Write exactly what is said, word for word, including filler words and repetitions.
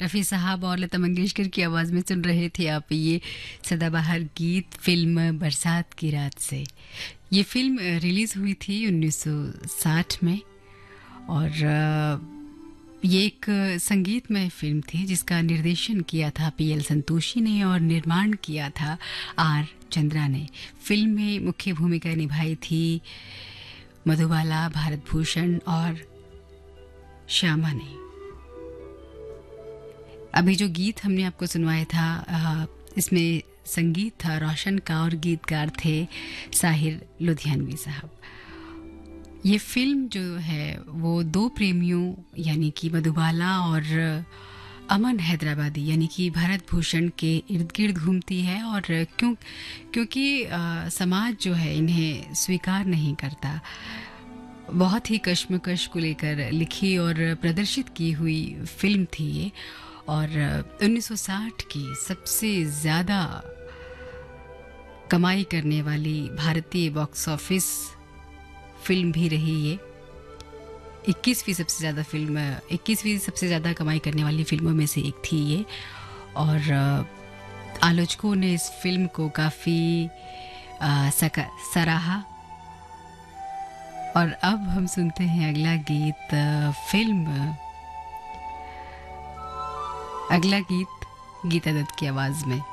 रफ़ी साहब और लता मंगेशकर की आवाज़ में सुन रहे थे आप ये सदाबहार गीत फिल्म बरसात की रात से। ये फिल्म रिलीज़ हुई थी उन्नीस सौ साठ में और ये एक संगीतमय फिल्म थी जिसका निर्देशन किया था पी एल संतोषी ने और निर्माण किया था आर चंद्रा ने। फिल्म में मुख्य भूमिका निभाई थी मधुबाला, भारत भूषण और श्यामा ने। अभी जो गीत हमने आपको सुनवाया था इसमें संगीत था रोशन का और गीतकार थे साहिर लुधियानवी साहब। ये फिल्म जो है वो दो प्रेमियों यानी कि मधुबाला और अमन हैदराबादी यानी कि भारत भूषण के इर्द गिर्द घूमती है और क्यों क्योंकि आ, समाज जो है इन्हें स्वीकार नहीं करता। बहुत ही कश्मकश को लेकर लिखी और प्रदर्शित की हुई फिल्म थी ये और उन्नीस सौ साठ की सबसे ज़्यादा कमाई करने वाली भारतीय बॉक्स ऑफिस फिल्म भी रही ये। इक्कीसवीं सबसे ज़्यादा फिल्म इक्कीसवीं सबसे ज़्यादा कमाई करने वाली फिल्मों में से एक थी ये और आलोचकों ने इस फिल्म को काफ़ी सराहा। और अब हम सुनते हैं अगला गीत फिल्म अगला गीत गीता दत्त की आवाज़ में।